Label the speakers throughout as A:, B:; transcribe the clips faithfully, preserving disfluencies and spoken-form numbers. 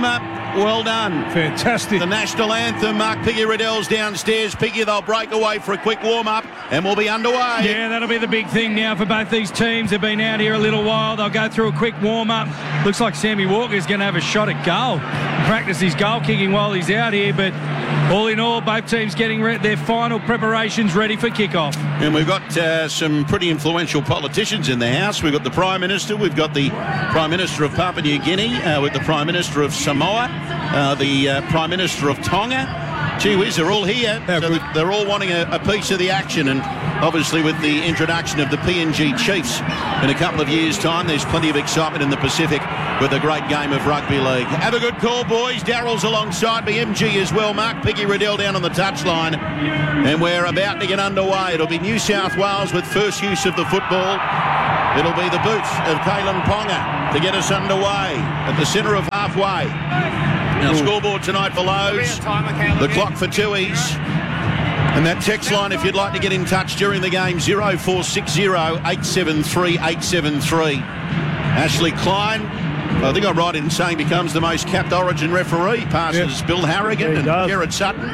A: Emma, well done.
B: Fantastic.
A: The national anthem. Mark Piggy Riddell's downstairs. Piggy, they'll break away for a quick warm-up and we'll be underway.
B: Yeah, that'll be the big thing now for both these teams. They've been out here a little while. They'll go through a quick warm-up. Looks like Sammy Walker's going to have a shot at goal. Practice his goal kicking while he's out here, but all in all, both teams getting re- their final preparations ready for kick-off.
A: And we've got uh, some pretty influential politicians in the house. We've got the Prime Minister, we've got the Prime Minister of Papua New Guinea, uh, with the Prime Minister of Samoa, uh, the uh, Prime Minister of Tonga. Gee whiz, they're all here.
B: Yeah,
A: so they're all wanting a, a piece of the action, and obviously with the introduction of the P N G Chiefs in a couple of years' time, there's plenty of excitement in the Pacific with a great game of rugby league. Have a good call, boys. Darryl's alongside me, M G as well. Mark Piggy Riddell down on the touchline, and we're about to get underway. It'll be New South Wales with first use of the football. It'll be the boots of Kalen Ponga to get us underway at the centre of halfway. Now, scoreboard tonight for Lowe's, the clock for Tuies. And that text line, if you'd like to get in touch during the game, zero four six zero, eight seven three, eight seven three. Ashley Klein, I think I'm right in saying, becomes the most capped Origin referee, passes yep. Bill Harrigan and Gerard Sutton.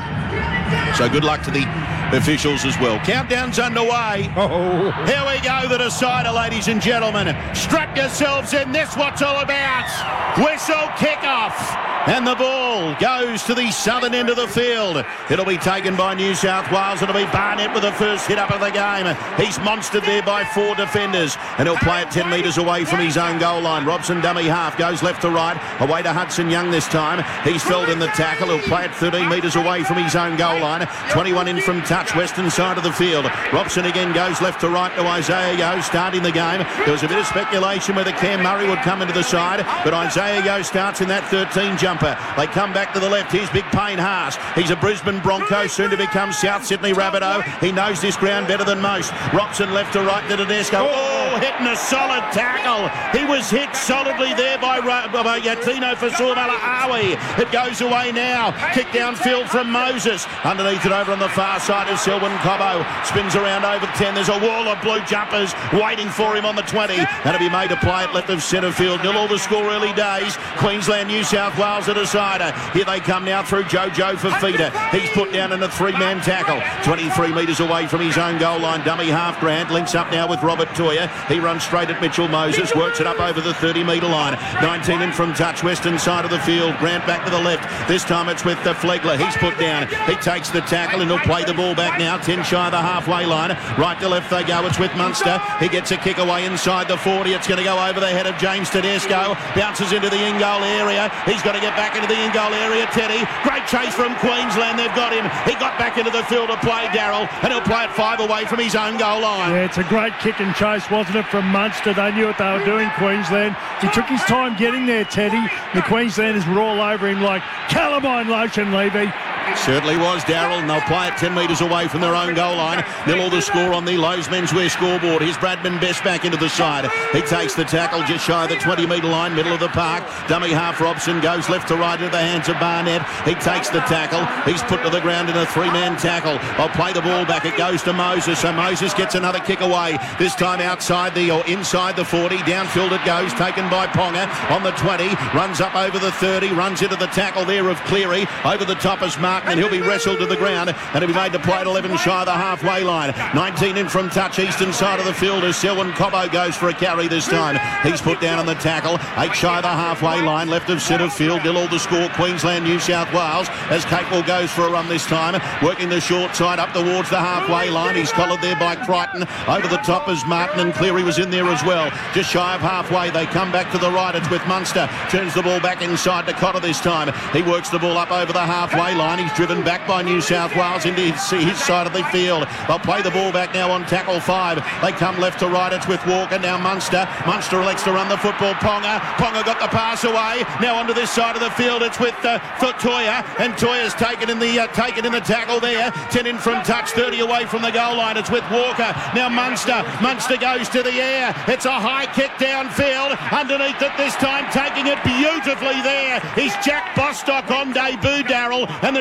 A: So good luck to the officials as well. Countdown's underway.
B: Oh.
A: Here we go, the decider, ladies and gentlemen. Strap yourselves in. This what's all about. Whistle kickoff. And the ball goes to the southern end of the field. It'll be taken by New South Wales. It'll be Barnett with the first hit up of the game. He's monstered there by four defenders. And he'll play it ten metres away from his own goal line. Robson, dummy half, goes left to right. Away to Hudson Young this time. He's felled in the tackle. He'll play it thirteen metres away from his own goal line. twenty-one in from touch, western side of the field. Robson again goes left to right to Isaiah Yeo, starting the game. There was a bit of speculation whether Cam Murray would come into the side, but Isaiah Yeo starts in that thirteen jumper. They come back to the left. Here's Big Payne Haas. He's a Brisbane Bronco, soon to become South Sydney Rabbitoh. He knows this ground better than most. Robson left to right to Tedesco. Oh, hitting a solid tackle. He was hit solidly there by, by Yatino Fasuamala-Awi. It goes away now. Kick downfield from Moses. Underneath it over on the far side of Selwyn Cobbo. Spins around over ten. There's a wall of blue jumpers waiting for him on the twenty. That'll be made to play it left of centre field. Nil all the score early days. Queensland, New South Wales a decider. Here they come now through Jojo Fafita. He's put down in a three-man tackle. twenty-three metres away from his own goal line. Dummy half Grant links up now with Robert Toya. He runs straight at Mitchell Moses. Works it up over the thirty-metre line. nineteen in from touch. Western side of the field. Grant back to the left. This time it's with the Flegler. He's put down. He takes the tackle and he'll play the ball back now. ten shy of the halfway line. Right to left they go. It's with Munster. He gets a kick away inside the forty. It's going to go over the head of James Tedesco. Bounces into the in-goal area. He's got to get back into the in-goal area. Teddy. Great chase from Queensland. They've got him. He got back into the field to play Darryl, and he'll play it five away from his own goal line.
C: Yeah, it's a great kick and chase, wasn't it, from Munster? They knew what they were doing, Queensland. He took his time getting there, Teddy. The Queenslanders were all over him like calamine lotion, Levy.
A: Certainly was, Darryl, and they'll play it ten metres away from their own goal line. Nil all the score on the Lowe's menswear scoreboard. Here's Bradman Best back into the side. He takes the tackle just shy of the twenty-metre line, middle of the park. Dummy half Robson goes left to right into the hands of Barnett. He takes the tackle. He's put to the ground in a three-man tackle. I'll play the ball back. It goes to Moses. So Moses gets another kick away. This time outside the or inside the forty. Downfield it goes. Taken by Ponga on the twenty. Runs up over the thirty. Runs into the tackle there of Cleary. Over the top is Martin. And he'll be wrestled to the ground. And he'll be made to play at eleven shy of the halfway line. nineteen in from touch. Eastern side of the field as Selwyn Cobbo goes for a carry this time. He's put down on the tackle. eight shy of the halfway line. Left of centre field. Nil all the score. Queensland, New South Wales as Capewell goes for a run this time. Working the short side up towards the halfway line. He's collared there by Crichton. Over the top is Martin, and Cleary was in there as well. Just shy of halfway. They come back to the right. It's with Munster. Turns the ball back inside to Cotter this time. He works the ball up over the halfway line. He's driven back by New South Wales into his, his side of the field. They'll play the ball back now on tackle five. They come left to right. It's with Walker. Now Munster. Munster elects to run the football. Ponga. Ponga got the pass away. Now onto this side of the field. It's with uh, for Toya. And Toya's taken in the uh, taken in the tackle there. ten in from touch. thirty away from the goal line. It's with Walker. Now Munster. Munster goes to the air. It's a high kick downfield. Underneath it this time. Taking it beautifully there. He's Jack Bostock on debut, Darryl. And the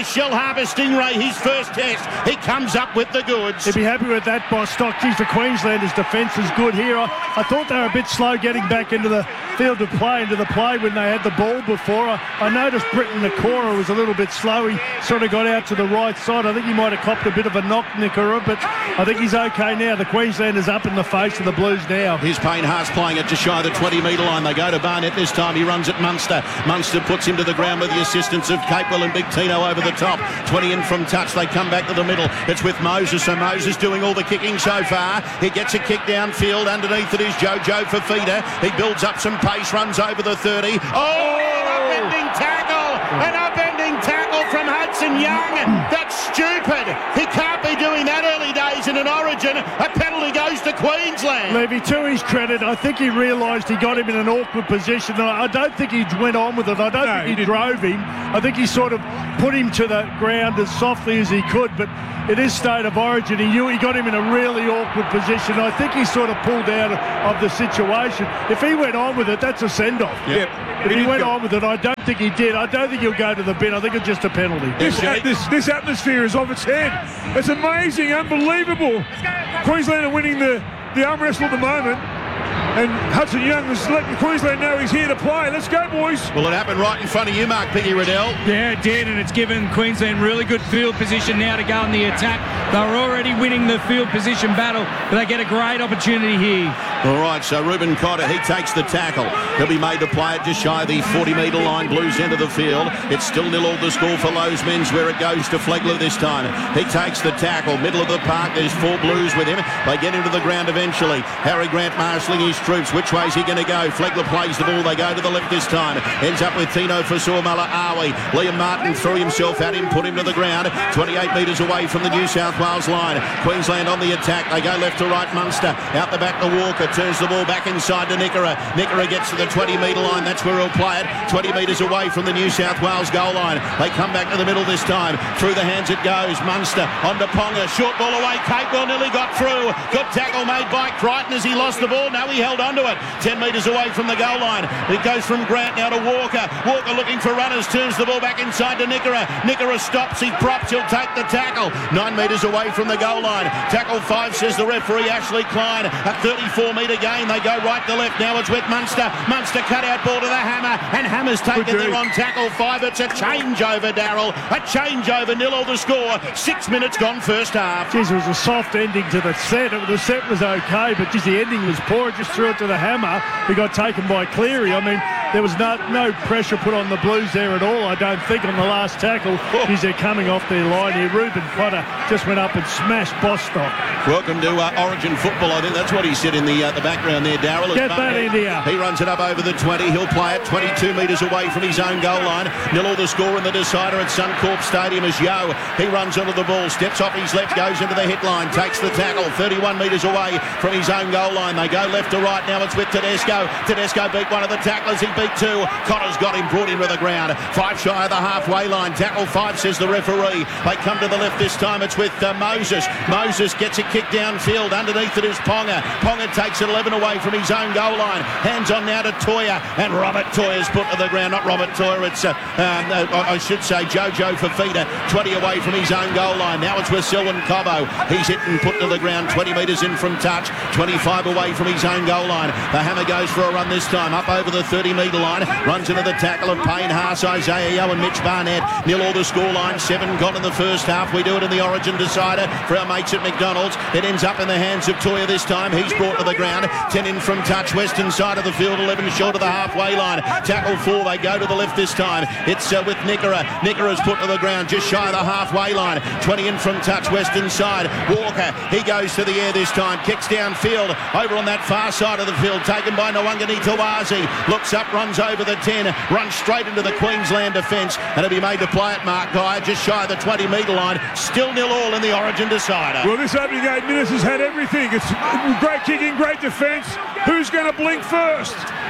A: Shellharbour Stingray, his first test. He comes up with the goods.
C: He'd be happy with that, Bostock. Geez, the Queenslanders' defence is good here. I, I thought they were a bit slow getting back into the field of play, into the play when they had the ball before. I, I noticed Britton Nakora was a little bit slow. He sort of got out to the right side. I think he might have copped a bit of a knock, Nakora, but I think he's okay now. The Queenslanders up in the face of the Blues now.
A: Here's Payne Haas playing it just shy of the twenty metre line. They go to Barnett this time. He runs at Munster. Munster puts him to the ground with the assistance of Capewell and Big Tino over the top. twenty in from touch. They come back to the middle. It's with Moses. So Moses doing all the kicking so far. He gets a kick downfield. Underneath it is Jojo Fafita. He builds up some pace, runs over the thirty. Oh, an upending tackle. An upending tackle from Hudson Young. That's stupid. He can't be doing that early days in an Origin. A penalty goes to Queensland.
C: Levy, to his credit, I think he realised he got him in an awkward position. I don't think he went on with it. I don't
D: no,
C: think he,
D: he
C: drove him. I think he sort of put him to the ground as softly as he could, but it is State of Origin. He knew he got him in a really awkward position. I think he sort of pulled out of the situation. If he went on with it, that's a send-off.
D: Yep.
C: If he went
D: go.
C: on with it, I don't think he did. I don't think he'll go to the bin. I think it's just a penalty.
D: This, uh, this, this atmosphere is off its head. It's amazing, unbelievable. Queensland are winning the, the arm wrestle at the moment. And Hudson Young is letting Queensland know he's here to play. Let's go, boys.
A: Well, it happened right in front of you, Mark Piggy Riddell.
B: Yeah, it did, and it's given Queensland really good field position now to go on the attack. They were already winning the field position battle, but they get a great opportunity here.
A: All right, so Ruben Cotter, he takes the tackle. He'll be made to play it just shy of the forty metre line, Blues end of the field. It's still nil all the score for Lowe's Men's, where it goes to Flegler this time. He takes the tackle, middle of the park. There's four Blues with him. They get into the ground eventually. Harry Grant marshalling his troops. Which way is he going to go? Flegler plays the ball. They go to the left this time. Ends up with Tino Fasua-Mala Awi. Liam Martin threw himself at him, put him to the ground. twenty-eight metres away from the New South Wales line. Queensland on the attack. They go left to right. Munster out the back to Walker. Turns the ball back inside to Nickera. Nickera gets to the twenty metre line. That's where he'll play it. twenty metres away from the New South Wales goal line. They come back to the middle this time. Through the hands it goes. Munster on to Ponga. Short ball away. Capewell nearly got through. Good tackle made by Crichton as he lost the ball. No, he held on to it. ten metres away from the goal line. It goes from Grant now to Walker. Walker looking for runners. Turns the ball back inside to Nickera. Nickera stops. He props. He'll take the tackle. Nine metres away from the goal line. Tackle five, says the referee, Ashley Klein. A thirty-four metre gain. They go right to left. Now it's with Munster. Munster cut out ball to the Hammer. And Hammer's taken there on tackle five. It's a changeover, Darryl. A changeover. Nil all the score. Six minutes gone first half.
C: Geez, it was a soft ending to the set. It, the set was okay, but geez, the ending was poor. It just threw it to the Hammer. He got taken by Cleary. I mean, there was no, no pressure put on the Blues there at all, I don't think, on the last tackle. Geez, they're coming off their line here. Ruben Cotter just went up and smashed Bostock.
A: Welcome to uh, Origin football. I think that's what he said in the uh, the background there, Darryl.
C: Get that in here.
A: He runs it up over the twenty. He'll play it twenty-two metres away from his own goal line. Nil all the score in the decider at Suncorp Stadium as Yo. He runs onto the ball, steps off his left, goes into the hit line, takes the tackle, thirty-one metres away from his own goal line. They go left to right. Now it's with Tedesco. Tedesco beat one of the tacklers. He beat two. Cotter's got him, brought him to the ground. Five shy of the halfway line. Tackle five, says the referee. They come to the left this time. It's with uh, Moses. Moses gets a kick downfield. Underneath it is Ponga. Ponga takes it eleven away from his own goal line. Hands on now to Toya. And Robert Toya's put to the ground. Not Robert Toya. It's, uh, um, uh, I should say, Jojo Fafita. twenty away from his own goal line. Now it's with Selwyn Cobbo. He's hit and put to the ground. twenty metres in from touch. twenty-five away from his own goal line. The Hammer goes for a run this time. Up over the thirty metre line. Runs into the tackle of Payne Haas, Isaiah Yo and Mitch Barnett. Nil all the score line. Seven gone in the first half. We do it in the Origin decider for our mates at McDonald's. It ends up in the hands of Toya this time. He's brought to the ground. ten in from touch. Western side of the field. eleven short of the halfway line. Tackle four. They go to the left this time. It's uh, with Nickera. Nickera's put to the ground just shy of the halfway line. twenty in from touch. Western side. Walker. He goes to the air this time. Kicks downfield. Over on that far side of the field. Taken by Nwangani Tawazi. Looks up. Runs over the ten. Runs straight into the Queensland defence. And it'll be made to play it, Mark Guy, just shy of the twenty metre line. Still nil all in the Origin decider.
D: Well, this opening eight minutes has had everything. It's great kicking, great defence. Who's going to blink first?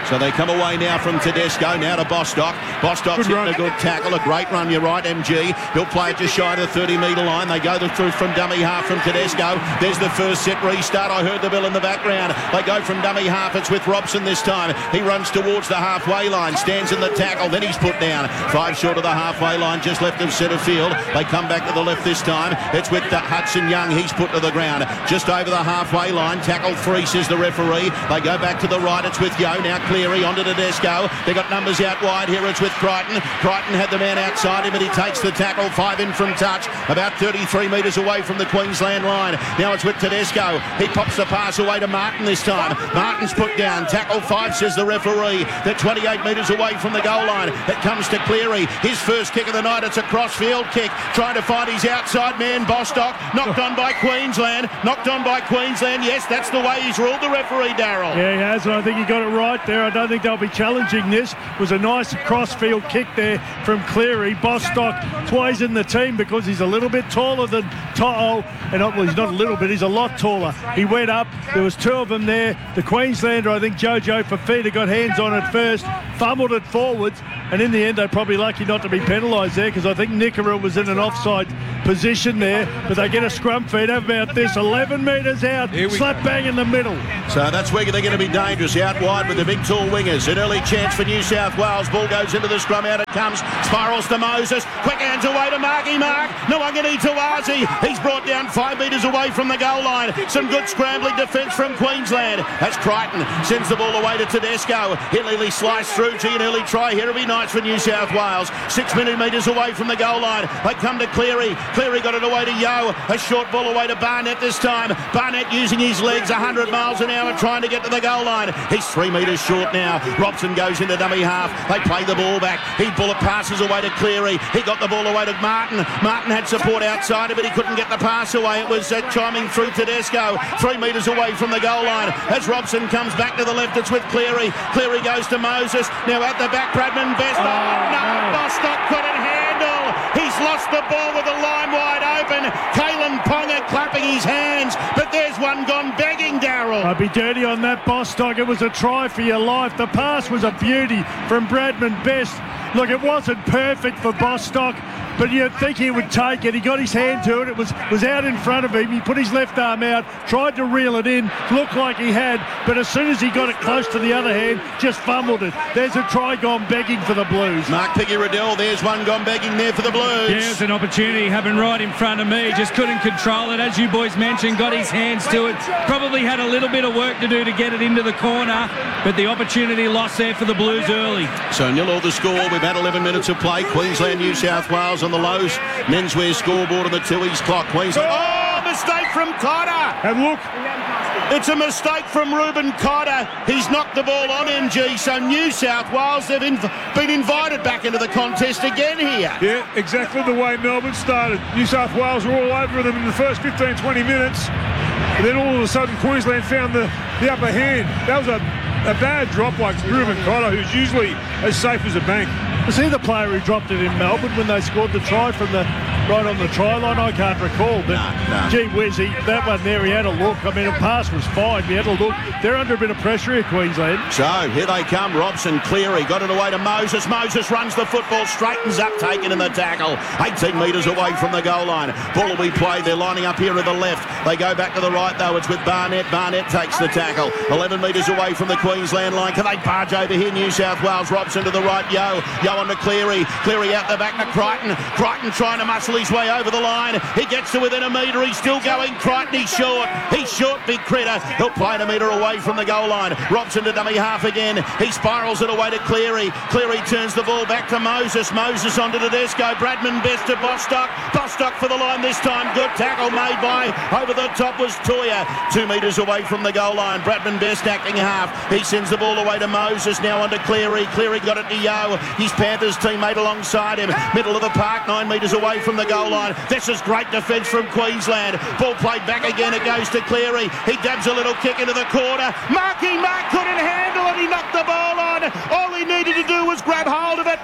A: So they come away now from Tedesco, now to Bostock. Bostock's
D: Good
A: hitting
D: run.
A: a good tackle, a great run, you're right, M G. He'll play it just shy of the thirty metre line. They go through from dummy half from Tedesco. There's the first set restart. I heard the bell in the background. They go from dummy half. It's with Robson this time. He runs towards the halfway line, stands in the tackle, then he's put down. Five short of the halfway line, just left of centre field. They come back to the left this time. It's with the Hudson Young. He's put to the ground. Just over the halfway line. Tackle three, says the referee. They go back to the right. It's with Yo. Now Cleary onto Tedesco. They got numbers out wide here. It's with Crichton. Crichton had the man outside him, but he takes the tackle. Five in from touch. About thirty-three metres away from the Queensland line. Now it's with Tedesco. He pops the pass away to Martin this time. Martin's put down. Tackle five, says the referee. They're twenty-eight metres away from the goal line. It comes to Cleary. His first kick of the night. It's a cross-field kick. Trying to find his outside man, Bostock. Knocked on by Queensland. Knocked on by Queensland. Yes, that's the way he's ruled, the referee, Darryl.
C: Yeah, he has, and I think he got it right there. I don't think they'll be challenging this. It was a nice cross-field kick there from Cleary. Bostock, twice in the team because he's a little bit taller than To'o. And well, he's not a little bit, he's a lot taller. He went up. There was two of them there. The Queenslander, I think Jojo Fafita got hands on it first, fumbled it forwards, and in the end they're probably lucky not to be penalised there because I think Nickera was in an offside position there, but they get a scrum feed. How about this? eleven metres out, slap bang in the middle.
A: So that's where they're going to be dangerous. Out wide with the big tall wingers. An early chance for New South Wales. Ball goes into the scrum. Out it comes. Spirals to Moses. Quick hands away to Marky Mark. Nwangani Tawazi. He's brought down five metres away from the goal line. Some good scrambling defence from Queensland. That's Crichton. Sends the ball away to Tedesco. He'll nearly slice through. Gee, an early try here. It'll be nice for New South Wales. Six metres away from the goal line. They come to Cleary. Cleary got it away to Yo. A short ball away to Barnett this time. Barnett using his legs one hundred miles an hour trying to get to the goal line. He's three metres short now. Robson goes into dummy half. They play the ball back. He bullet passes away to Cleary. He got the ball away to Martin. Martin had support outside him, but he couldn't get the pass away. It was uh, chiming through Tedesco. Three metres away from the goal line. As Robson comes back to the left, it's with Cleary. Cleary goes to Moses. Now at the back, Bradman Best. Oh, no, Bostock couldn't handle. He's lost the ball with the line wide open. Kalen Ponga clapping his hands, but there's one gone begging, Darryl.
C: I'd be dirty on that, Bostock. It was a try for your life. The pass was a beauty from Bradman Best. Look, it wasn't perfect for Bostock, but you'd think he would take it. He got his hand to it. It was, was out in front of him. He put his left arm out, tried to reel it in, looked like he had, but as soon as he got it close to the other hand, just fumbled it. There's a try gone begging for the Blues.
A: Mark Piggy-Riddell, there's one gone begging there for the Blues.
B: Yeah, it was an opportunity happened right in front of me. Just couldn't control it. As you boys mentioned, got his hands to it. Probably had a little bit of work to do to get it into the corner, but the opportunity lost there for the Blues early.
A: So nil all the score. We've had eleven minutes of play. Queensland, New South Wales on the lows. Menswear scoreboard on the Tooheys clock. Queensland. Oh, mistake from Cotter.
D: And look,
A: It's a mistake from Ruben Cotter. He's knocked the ball on M G. So New South Wales, they've inv- been invited back into the contest again here.
D: yeah, exactly the way Melbourne started. New South Wales were all over them in the first fifteen, twenty minutes. And then all of a sudden, Queensland found the, the upper hand. That was a, a bad drop like Ruben Cotter, who's usually as safe as a bank.
C: Was he the player who dropped it in Melbourne when they scored the try from the right on the try line? I can't recall, but
A: no, no.
C: gee whiz, he, that one there, he had a look. I mean, the pass was fine. He had a look. They're under a bit of pressure here, Queensland.
A: So here they come. Robson, Cleary got it away to Moses. Moses runs the football, straightens up, taken in the tackle. eighteen metres away from the goal line. Ball will be played. They're lining up here to the left. They go back to the right though. It's with Barnett. Barnett takes the tackle. eleven metres away from the Queensland line. Can they barge over here? New South Wales. Robson to the right. Yo. Yo on to Cleary. Cleary out the back to Crichton. Crichton trying to muscle his way over the line. He gets to within a metre. He's still going. Crichton, he's short. He's short, big critter. He'll play it a metre away from the goal line. Robson to dummy half again. He spirals it away to Cleary. Cleary turns the ball back to Moses. Moses onto Tedesco. Bradman Best to Bostock. Bostock for the line this time. Good tackle made by, over the top was Toya. Two metres away from the goal line. Bradman Best acting half. He sends the ball away to Moses. Now onto Cleary. Cleary got it to Yo. His Panthers teammate alongside him. Middle of the park, nine metres away from the goal line. This is great defence from Queensland. Ball played back again. It goes to Cleary. He dabs a little kick into the corner. Marky Mark couldn't handle it. He knocked the ball on. All he needed to do was grab hold of it, planted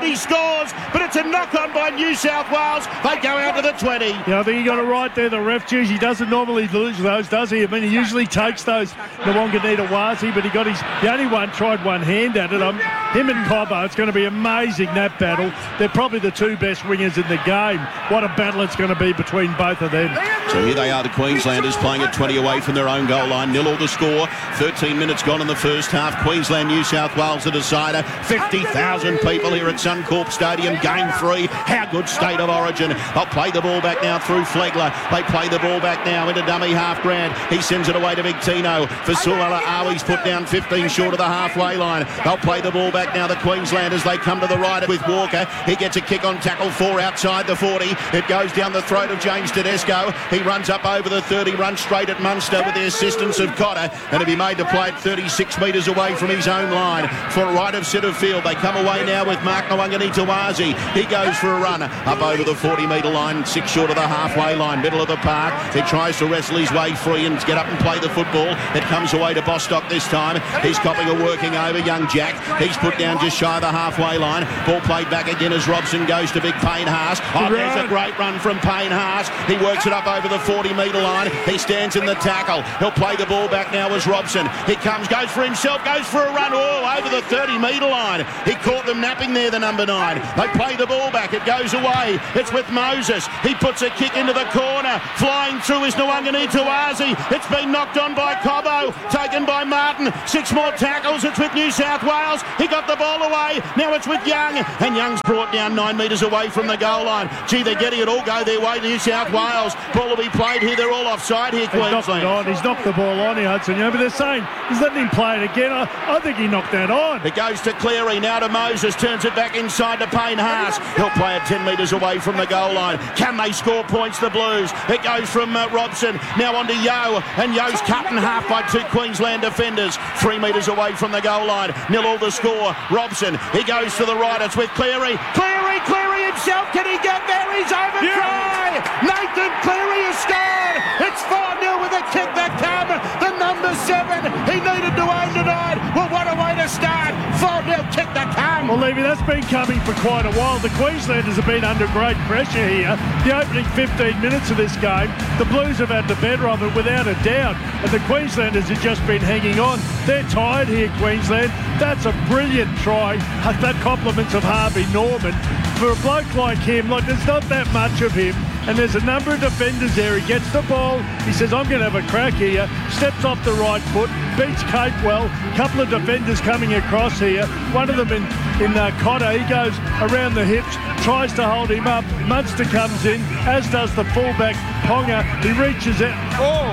A: he scores, but it's a knock-on by New South Wales. They go out to the twenty.
C: Yeah, I think he got it right there. The ref choose. He doesn't normally lose those, does he? I mean, he usually takes those, the Wanganita-Wazi, but he got his, the only one tried one hand at it. Um, him and Cobbo, it's going to be amazing, that battle. They're probably the two best wingers in the game. What a battle it's going to be between both of them.
A: So here they are, the Queenslanders, playing at twenty away from their own goal line. Nil all the score. thirteen minutes gone in the first half. Queensland, New South Wales, the decider. fifty thousand people here at Suncorp Stadium. Game three. How good state of origin. They'll play the ball back now through Flegler. They play the ball back now into dummy half Grant. He sends it away to Big Tino. For Sulala Awi's put down fifteen short of the halfway line. They'll play the ball back now, the Queenslanders. They come to the right with Walker. He gets a kick on tackle four outside the forty. It goes down the throat of James Tedesco. He runs up over the thirty, runs straight at Munster with the assistance of Cotter, and to be made to play at thirty-six metres away from his own line. For right of centre field, they come away now with Mark Ngawanganitawazi. He goes for a run up over the forty metre line, six short of the halfway line, middle of the park. He tries to wrestle his way free and get up and play the football. It comes away to Bostock this time. He's copying a working over young Jack. He's put down just shy of the halfway line. Ball played back again as Robson goes to big Payne Haas. Oh, there's a great run from Payne Haas. He works it up over the forty metre line. He stands in the tackle. He'll play the ball back now as Robson. He comes, goes for himself, goes for a run all over the thirty metre line. He caught them napping there, the number nine. They play the ball back. It goes away. It's with Moses. He puts a kick into the corner. Flying through is Ngawanganitawazi. It's been knocked on by Cobbo. Taken by Martin. Six more tackles. It's with New South Wales. He got the ball away. Now it's with Young. And Young's brought down nine metres away from the goal line. Gee, they're getting it all go their way to New South Wales. Ball will be played here. They're all offside here,
C: He's knocked it on. He's knocked the ball on here, Hudson. You know, but they're saying he's letting him play it again. I, I think he knocked that on.
A: It goes to Cleary. Now to Moses. Turns it back inside to Payne Haas. He'll play it ten metres away from the goal line. Can they score points, the Blues? It goes from uh, Robson. Now on to Yo. And Yo's cut in half by two Queensland defenders. Three metres away from the goal line. Nil all the score. Robson. He goes to the right. It's with Cleary. Cleary, Cleary himself. Can he get there? He's over
D: Yeah.
A: try. Nathan Cleary has scored. It's four nil with a kick that come. The number seven. He needed to own tonight. Well, what a way to start. four nil kick that come.
C: Well, Levy, that's been coming for quite a while. The Queenslanders have been under great pressure here. The opening fifteen minutes of this game, the Blues have had the better of it without a doubt. And the Queenslanders have just been hanging on. They're tired here, Queensland. That's a brilliant try. That compliments of Harvey Norman. For a bloke like him, like there's not that much of him. And there's a number of defenders there. He gets the ball. He says, I'm going to have a crack here. Steps off the right foot. Beats Capewell. A couple of defenders coming across here. One of them in, in uh, Cotter. He goes around the hips. Tries to hold him up. Munster comes in, as does the fullback, Ponga. He reaches out. Oh!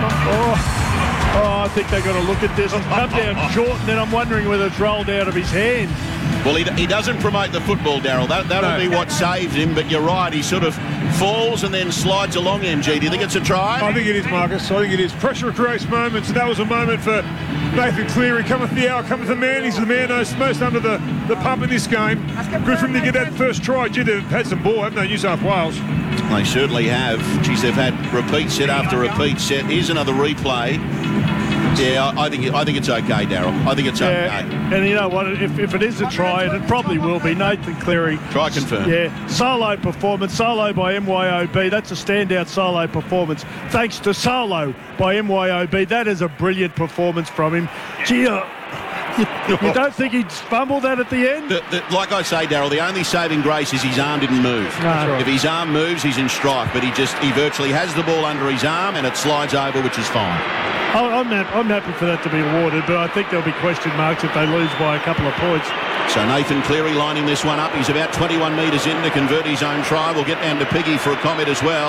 C: Oh! Oh, I think they've got to look at this. It's come down short, and then I'm wondering whether it's rolled out of his hand.
A: Well, he, he doesn't promote the football, Daryl. That, that'll
D: No.
A: be what saved him, but you're right. He sort of falls and then slides along, M G. Do you think it's a try?
D: I think it is, Marcus. I think it is. Pressure creates moments, and that was a moment for Nathan Cleary. Cometh the hour, cometh the man. He's the man who's most under the, the pump in this game. Good for him to get that first try. Gee, they've had some ball, haven't they, New South Wales?
A: They certainly have. Geez, they've had repeat set after repeat set. Here's another replay. Yeah, I think I think it's okay, Daryl. I think it's okay.
C: Yeah, and you know what? If, if it is a try, and it probably will be, Nathan Cleary.
A: Try confirm.
C: Yeah, solo performance, solo by M Y O B. That's a standout solo performance. Thanks to solo by M Y O B. That is a brilliant performance from him. Gee, uh, you, you don't think he'd fumbled that at the end?
A: The, the, like I say, Daryl, the only saving grace is his arm didn't move.
C: No.
A: If his arm moves, he's in strife, but he just he virtually has the ball under his arm and it slides over, which is fine.
C: I'm happy, I'm happy for that to be awarded, but I think there'll be question marks if they lose by a couple of points.
A: So Nathan Cleary lining this one up. He's about twenty-one metres in to convert his own try. We'll get down to Piggy for a comment as well.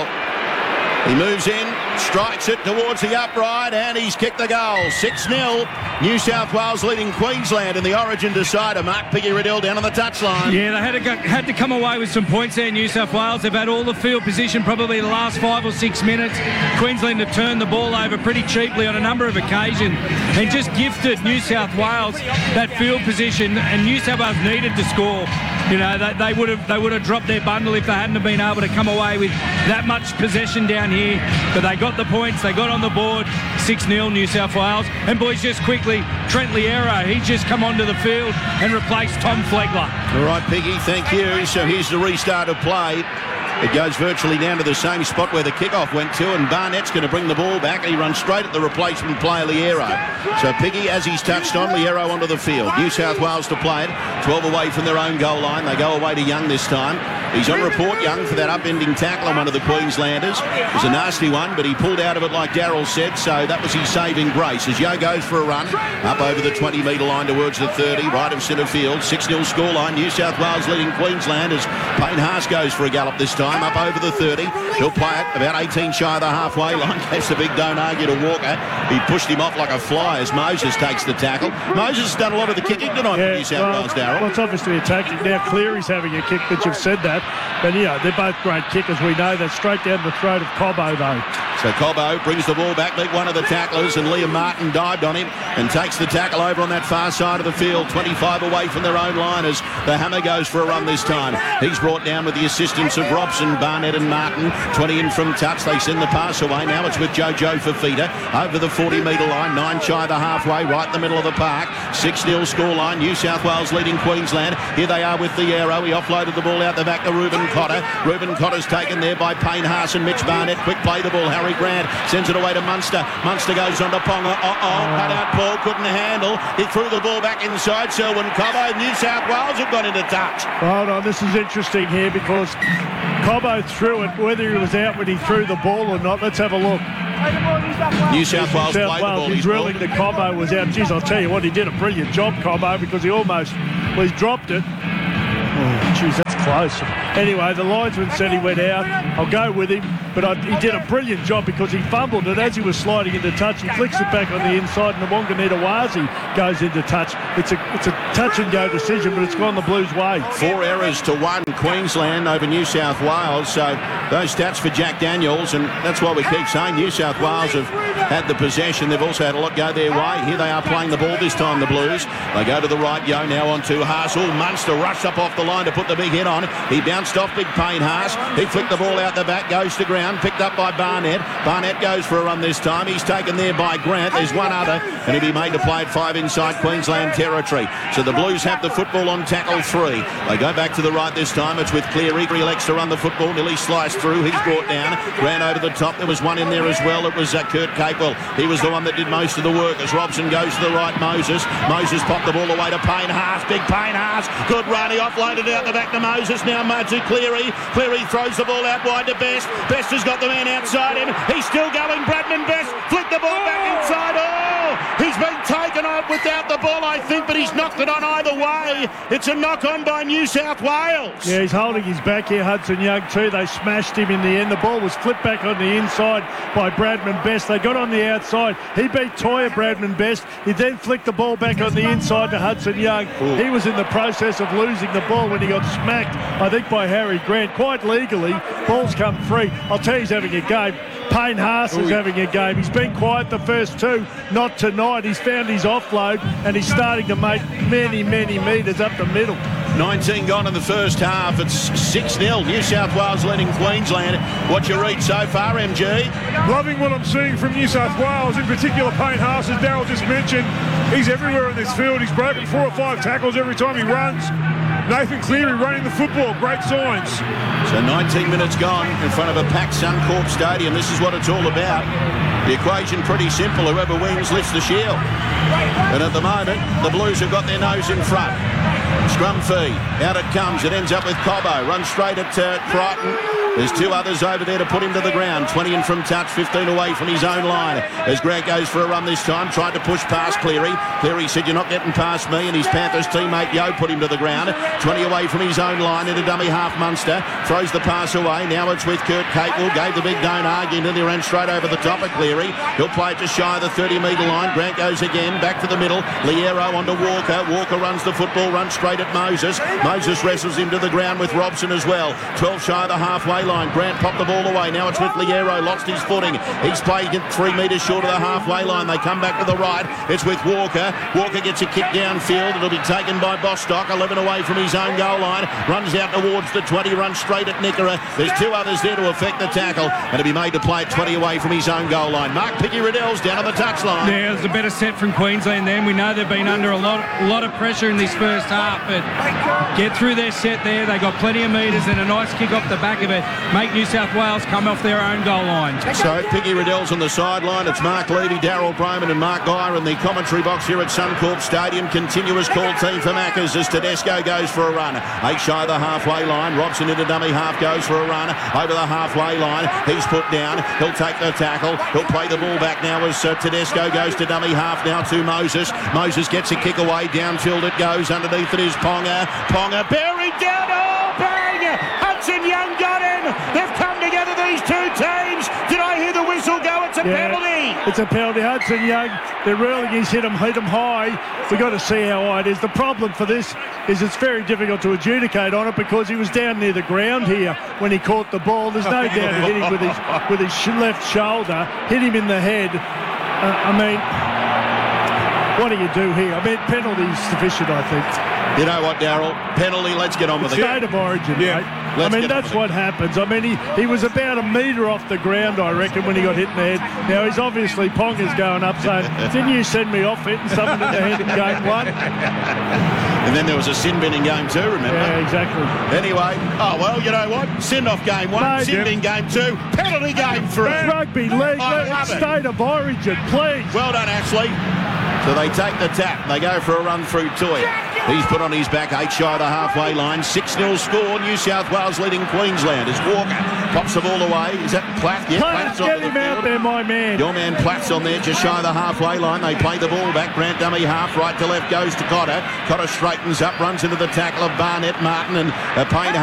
A: He moves in, strikes it towards the upright, and he's kicked the goal. six nil. New South Wales leading Queensland in the Origin decider. Mark Piggy-Riddell down on the touchline.
B: Yeah, they had to, go, had to come away with some points there, New South Wales. They've had all the field position probably the last five or six minutes. Queensland have turned the ball over pretty cheaply on a number of occasions and just gifted New South Wales that field position, and New South Wales needed to score. You know, they, they would have they would have dropped their bundle if they hadn't have been able to come away with that much possession down here. But they got the points, they got on the board. six nil New South Wales. And boys, just quickly, Trent Liero, he's just come onto the field and replaced Tom Flegler.
A: All right, Piggy, thank you. So here's the restart of play. It goes virtually down to the same spot where the kickoff went to, and Barnett's going to bring the ball back. He runs straight at the replacement player, Liero. So Piggy, as he's touched on, Liero onto the field. New South Wales to play it. twelve away from their own goal line. They go away to Young this time. He's on report, Young, for that upending tackle on one of the Queenslanders. It was a nasty one, but he pulled out of it like Darryl said, so that was his saving grace. As Yo goes for a run, up over the twenty metre line towards the thirty, right of centre field. six nil scoreline. New South Wales leading Queensland as Payne Haas goes for a gallop this time, up over the thirty. He'll play it about eighteen shy of the halfway line. Gets the big don't argue to Walker. He pushed him off like a fly as Moses takes the tackle. Moses has done a lot of the kicking tonight
C: yeah,
A: for New South
C: well,
A: Wales, Darryl.
C: Well, it's obviously a tactic. Now Cleary's having a kick, but you've said that. But, yeah, they're both great kickers. We know that. Straight down the throat of Cobbo, though.
A: So Cobbo brings the ball back, beat one of the tacklers, and Liam Martin dived on him and takes the tackle over on that far side of the field, twenty-five away from their own line as the hammer goes for a run this time. He's brought down with the assistance of Robson, Barnett and Martin. twenty in from touch. They send the pass away. Now it's with Jojo Fafita over the forty metre line, nine shy of the halfway, right in the middle of the park. six nil scoreline. New South Wales leading Queensland. Here they are with the arrow. He offloaded the ball out the back to Reuben Cotter. Reuben Cotter's taken there by Payne Haas and Mitch Barnett. Quick play the ball. Harry Grant sends it away to Munster. Munster goes on to Ponga. Uh-oh. Cut out Paul. Couldn't handle. He threw the ball back inside. Selwyn Cobbo. New South Wales have got into touch.
C: Hold on. This is interesting here because Cobbo threw it. Whether he was out when he threw the ball or not, let's have a look.
A: New South Wales
C: South
A: played
C: Wales,
A: the ball.
C: he's ruling the Cobbo was out. Geez, I'll tell you what, he did a brilliant job, Cobbo, because he almost, well, he's dropped it. Oh, geez, that's close. Anyway, the linesman said he went out. I'll go with him, but I, he did a brilliant job because he fumbled it as he was sliding into touch. He flicks it back on the inside, and the Wanganita-Wazi goes into touch. It's a it's a touch and go decision, but it's gone the Blues' way.
A: Four errors to one, Queensland over New South Wales. So those stats for Jack Daniels, and that's why we keep saying New South Wales have had the possession. They've also had a lot go their way. Here they are playing the ball this time, the Blues. They go to the right, Yo now on to Haas. Oh, Munster rushed up off the line to put the big hit on. He bounced off big Payne Haas. He flicked the ball out the back, goes to ground, picked up by Barnett. Barnett goes for a run this time. He's taken there by Grant. There's one other, and he'll be made to play at five inside Queensland territory. So the Blues have the football on tackle three. They go back to the right this time. It's with Cleary. He elects to run the football. Nearly sliced through. He's brought down. Ran over the top. There was one in there as well. It was uh, Kurt Capewell. He was the one that did most of the work as Robson goes to the right. Moses. Moses popped the ball away to Payne Haas. Big Payne Haas. Good run. He offloaded out the back to Moses. Now Mudzy Cleary. Cleary throws the ball out wide to Best. Best has got the man outside him. He's still going. Bradman Best. Flick the ball back inside. Oh! He's been taken out without the ball, I think, but he's knocked it on either way. It's a knock on by New South Wales.
C: Yeah, he's holding his back here, Hudson Young, too. They smashed him in the end. The ball was flipped back on the inside by Bradman Best. They got on the outside. He beat Toya, Bradman Best. He then flicked the ball back on the inside to Hudson Young. Ooh. He was in the process of losing the ball when he got smacked, I think, by Harry Grant. Quite legally, ball's come free. I'll tell you, he's having a game. Payne Haas is having a game. He's been quiet the first two, not tonight. He's found his offload and he's starting to make many, many metres up the middle.
A: nineteen gone in the first half. It's six nil. New South Wales leading Queensland. What you read so far, M G?
D: Loving what I'm seeing from New South Wales, in particular Payne Haas, as Darryl just mentioned. He's everywhere in this field. He's broken four or five tackles every time he runs. Nathan Cleary running the football. Great signs.
A: So nineteen minutes gone in front of a packed Suncorp Stadium. This is what it's all about. The equation pretty simple. Whoever wins lifts the shield. And at the moment, the Blues have got their nose in front. Scrum fee. Out it comes. It ends up with Cobbo. Runs straight at uh, Crichton. There's two others over there to put him to the ground. twenty in from touch, fifteen away from his own line. As Grant goes for a run this time, tried to push past Cleary. Cleary said, "You're not getting past me," and his Panthers teammate Yo put him to the ground. twenty away from his own line into dummy half Munster. Throws the pass away. Now it's with Kurt Capewell. Gave the big don't argue, and he ran straight over the top of Cleary. He'll play it just shy of the thirty metre line. Grant goes again, back to the middle. Liero onto Walker. Walker runs the football, runs straight straight at Moses. Moses wrestles him to the ground with Robson as well. twelve shy of the halfway line. Grant popped the ball away. Now it's with Liero. Lost his footing. He's playing it three metres short of the halfway line. They come back to the right. It's with Walker. Walker gets a kick downfield. It'll be taken by Bostock. eleven away from his own goal line. Runs out towards the twenty. Runs straight at Nickera. There's two others there to affect the tackle. And to be made to play at twenty away from his own goal line. Mark Picky Riddell's down on the touchline.
B: Yeah, there's a better set from Queensland then. We know they've been under a lot, a lot of pressure in this first half, but get through their set there. They got plenty of metres and a nice kick off the back of it. Make New South Wales come off their own goal line.
A: So Picky Riddell's on the sideline. It's Mark Levy, Daryl Broman and Mark Geyer in the commentary box here at Suncorp Stadium. Continuous call team for Maccas as Tedesco goes for a run. Eight shy of the halfway line. Robson into dummy half goes for a run. Over the halfway line. He's put down. He'll take the tackle. He'll play the ball back now as uh, Tedesco goes to dummy half now to Moses. Moses gets a kick away. Downfield it goes. Underneath it is Ponga. Ponga buried down. Oh, bang! Hudson Young got him. They've come together, these two teams. Did I hear the whistle go? It's a
C: Yeah,
A: penalty.
C: it's a penalty. Hudson Young, they're really, he's hit him, hit him high. We've got to see how high it is. The problem for this is it's very difficult to adjudicate on it because he was down near the ground here when he caught the ball. There's no doubt he hit him with his, with his sh- left shoulder, hit him in the head. Uh, I mean, what do you do here? I mean, penalty's sufficient, I think.
A: You know what, Daryl? Penalty, let's get on with it.
C: State of origin,
D: Yeah.
C: mate.
A: Let's
C: I mean,
A: get on
C: that's
A: with
C: what
A: it.
C: happens. I mean, he, he was about a metre off the ground, I reckon, when he got hit in the head. Now, he's obviously, Ponga's going up saying, didn't you send me off hitting someone in the head in game one?
A: And then there was a sin bin in game two, remember?
C: Yeah, exactly.
A: Anyway, oh, well, you know what? Send off game one,
C: Mate.
A: sin bin game two, penalty game three.
C: It's rugby league,
A: I
C: it's
A: love it.
C: state of origin, please.
A: Well done, Ashley. So they take the tap. They go for a run through Toy. He's put on his back, eight shy of the halfway line. six nil score. New South Wales leading Queensland as Walker pops the ball away. Is that Platt? Yeah,
C: Platt,
A: Platt's on
C: get
A: the
C: him out
A: field.
C: there, my man.
A: Your man Platt's on there, just shy of the halfway line. They play the ball back. Grant dummy half, right to left goes to Cotter. Cotter straightens up, runs into the tackle of Barnett, Martin, and uh, Payne